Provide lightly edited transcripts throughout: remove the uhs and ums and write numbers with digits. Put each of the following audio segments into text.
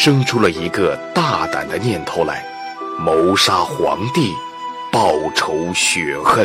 生出了一个大胆的念头来，谋杀皇帝，报仇雪恨。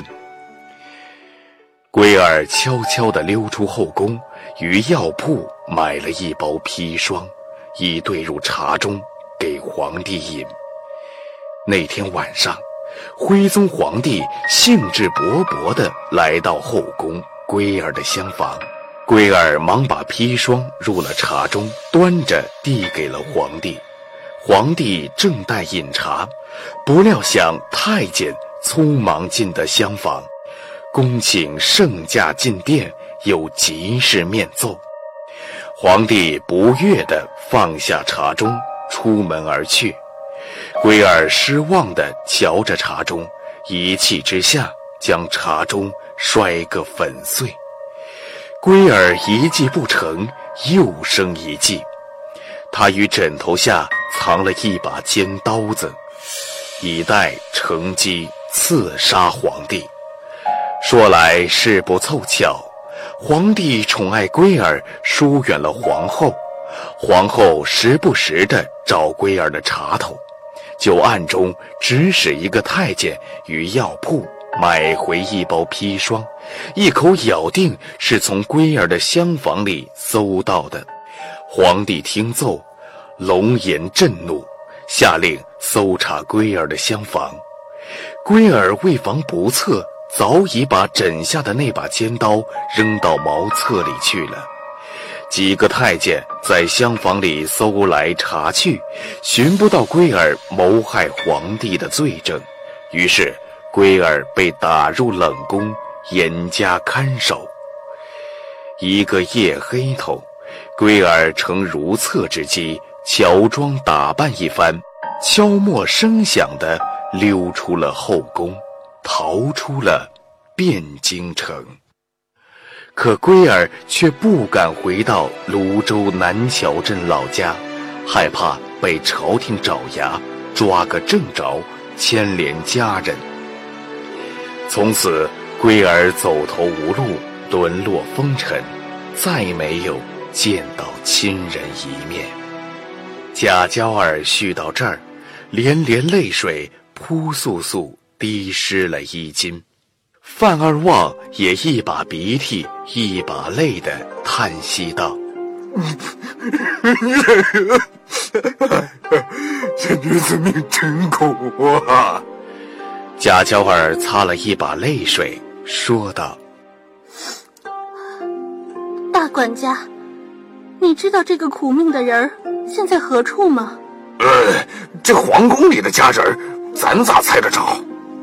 龟儿悄悄地溜出后宫，于药铺买了一包砒霜，已兑入茶中，给皇帝饮。那天晚上，徽宗皇帝兴致勃勃地来到后宫龟儿的厢房，龟儿忙把砒霜入了茶中，端着递给了皇帝。皇帝正待饮茶，不料想太监匆忙进的厢房，恭请圣驾进殿，有急事面奏。皇帝不悦地放下茶盅，出门而去。龟儿失望地瞧着茶盅，一气之下将茶盅摔个粉碎。龟儿一计不成，又生一计，他于枕头下藏了一把尖刀子，以待乘机刺杀皇帝。说来事不凑巧，皇帝宠爱龟儿，疏远了皇后，皇后时不时地找龟儿的茬头，就暗中指使一个太监于药铺买回一包砒霜，一口咬定是从龟儿的厢房里搜到的。皇帝听奏，龙颜震怒，下令搜查龟儿的厢房。龟儿为防不测，早已把枕下的那把尖刀扔到茅厕里去了。几个太监在厢房里搜来查去，寻不到龟儿谋害皇帝的罪证，于是龟儿被打入冷宫，严加看守。一个夜黑头，龟儿乘如厕之机，乔装打扮一番，悄默声响地溜出了后宫，逃出了汴京城。可龟儿却不敢回到泸州南桥镇老家，害怕被朝廷爪牙，抓个正着，牵连家人。从此龟儿走投无路，沦落风尘，再没有见到亲人一面。贾娇儿叙到这儿，连连泪水扑簌簌滴湿了衣襟。范二旺也一把鼻涕一把泪地叹息道： 这女子命真苦啊！ 贾娇儿擦了一把泪水，说道： 大管家，你知道这个苦命的人现在何处吗？ 这皇宫里的家人，咱咋猜得着？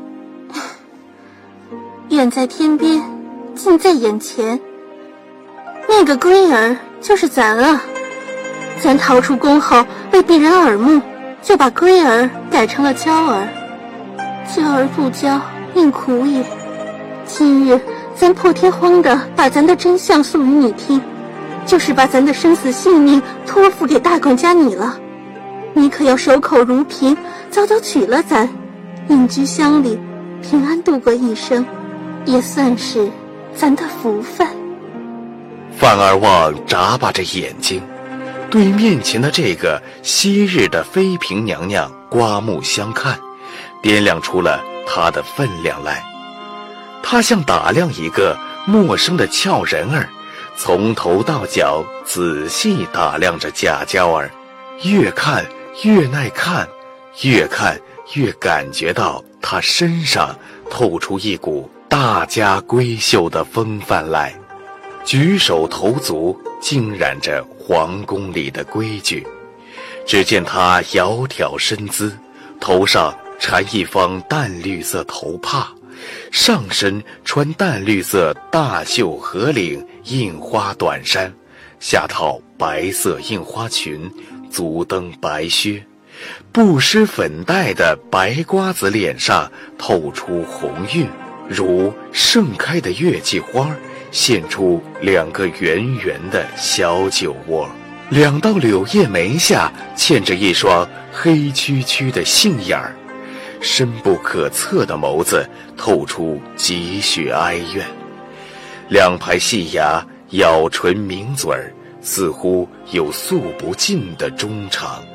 远在天边，近在眼前。那个龟儿就是咱啊！咱逃出宫后，为避人耳目，就把龟儿改成了娇儿。娇儿不娇，命苦也。今日咱破天荒地把咱的真相诉与你听，就是把咱的生死性命托付给大管家你了。你可要守口如瓶，早早娶了咱，隐居乡里，平安度过一生，也算是咱的福分。 范二旺眨巴着眼睛，对面前的这个昔日的妃嫔娘娘刮目相看，掂量出了她的分量来。他像打量一个陌生的俏人儿，从头到脚仔细打量着贾娇儿，越看越耐看，越看越感觉到她身上透出一股大家闺秀的风范来，举手投足浸染着皇宫里的规矩。只见她窈窕身姿，头上缠一方淡绿色头帕，上身穿淡绿色大袖合领印花短衫，下套白色印花裙，足蹬白靴，不施粉黛的白瓜子脸上透出红晕，如盛开的月季花，现出两个圆圆的小酒窝，两道柳叶眉下嵌着一双黑黢黢的杏眼儿，深不可测的眸子透出几许哀怨，两排细牙咬唇抿嘴儿，似乎有诉不尽的衷肠。